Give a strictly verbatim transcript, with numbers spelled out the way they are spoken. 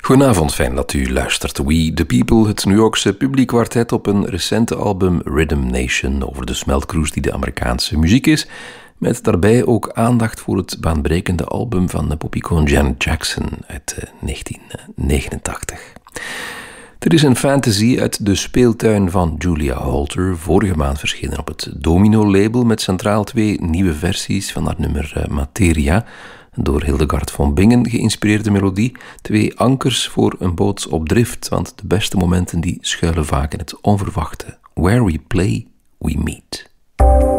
Goedenavond, fijn dat u luistert. We the People, het New Yorkse publiekkwartet op een recente album Rhythm Nation over de smeltkroes die de Amerikaanse muziek is, met daarbij ook aandacht voor het baanbrekende album van de popicoon Janet Jackson uit negentien negenentachtig. Er is een fantasy uit de speeltuin van Julia Holter, vorige maand verschenen op het Domino-label met centraal twee nieuwe versies van haar nummer Materia, door Hildegard von Bingen geïnspireerde melodie, twee ankers voor een boot op drift, want de beste momenten die schuilen vaak in het onverwachte. Where we play, we meet.